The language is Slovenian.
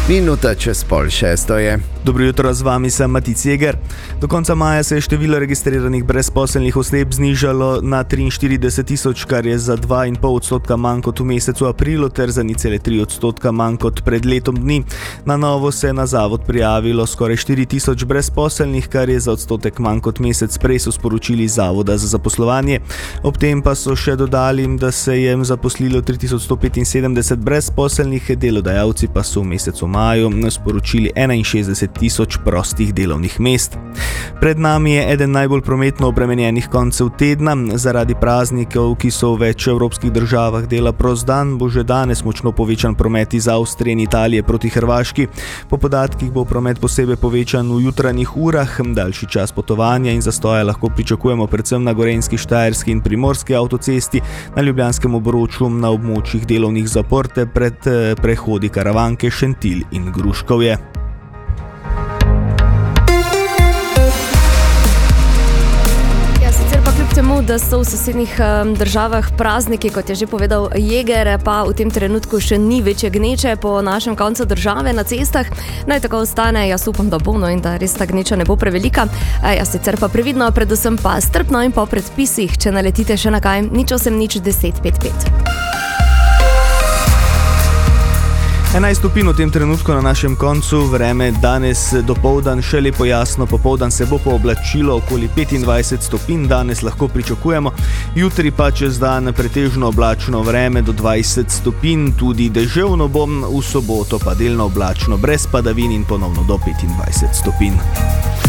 Minuta čez 5:30 je. Dobro jutro, z vami sem Matic Jeger. Do konca maja se je število registriranih brezposelnih oseb znižalo na 43 tisoč, kar je za 2,5% manj kot v mesecu aprilu ter za 0,3% manj kot pred letom dni. Na novo se je na zavod prijavilo skoraj 4 tisoč brezposelnih, kar je za odstotek manj kot mesec prej, so sporočili iz Zavoda za zaposlovanje. Ob tem pa so še dodali, da se je zaposlilo 3175 brezposelnih, delodajalci pa so v mesecu maju sporočili 61 tisoč prostih delovnih mest. Pred nami je eden najbolj prometno obremenjenih koncev tedna. Zaradi praznikov, ki so v več evropskih državah dela prost dan, bo že danes močno povečan promet iz Avstrije in Italije proti Hrvaški. Po podatkih bo promet posebej povečan v jutranjih urah. Daljši čas potovanja in zastoja lahko pričakujemo predvsem na Gorenjski, Štajerski in Primorski avtocesti, na Ljubljanskem obroču, na območjih delovnih zapor ter pred prehodi Karavanke, Šentilj in Gruškovje. Temu, da so v sosednjih državah prazniki, kot je že povedal Jeger, pa v tem trenutku še ni večje gneče po našem koncu države na cestah. Naj tako ostane, jaz upam, da bo, in da res ta gneča ne bo prevelika. Jaz sicer pa previdno, predvsem pa strpno in po predpisih, če naletite še na kaj, 08-1055. 11 stopinj v tem trenutku na našem koncu, vreme danes dopoldan še lepo jasno, popoldan se bo pooblačilo okoli 25 stopinj, danes lahko pričakujemo, jutri pa čez dan pretežno oblačno vreme do 20 stopinj, tudi deževno bo, v soboto pa delno oblačno brez padavin in ponovno do 25 stopinj.